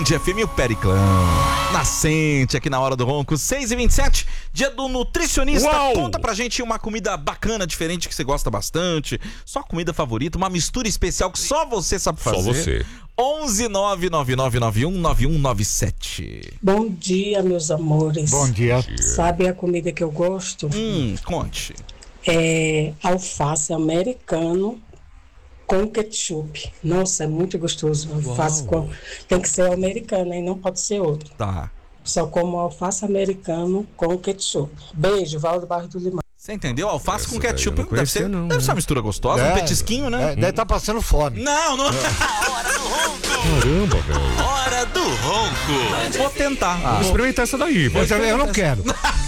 FM, o Periclão. Nascente aqui na Hora do Ronco, 6h27, dia do nutricionista. Uau! Conta pra gente uma comida bacana, diferente, que você gosta bastante. Sua comida favorita, uma mistura especial que só você sabe fazer. Só você. 11999919197. Bom dia, meus amores. Bom dia. Sabe a comida que eu gosto? Conte. É alface americano com ketchup. Nossa, é muito gostoso. Alface com... Tem que ser americana e não pode ser outro. Tá. Só como alface americano com ketchup. Beijo, Val do Bairro do Limão. Você entendeu? Alface Essa com daí eu ketchup não deve conhecia, ser, não, deve ser uma mistura gostosa, um petisquinho, né? Deve estar passando fome. Não. Caramba, velho. Hora do Ronco. Vou tentar. Vou experimentar essa daí. Mas eu não quero.